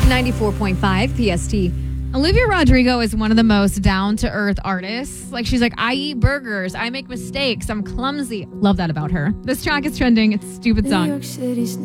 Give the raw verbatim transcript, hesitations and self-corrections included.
ninety-four point five P S T. Olivia Rodrigo is one of the most down-to-earth artists. Like, she's like, I eat burgers, I make mistakes, I'm clumsy. Love that about her. This track is trending. It's a stupid song.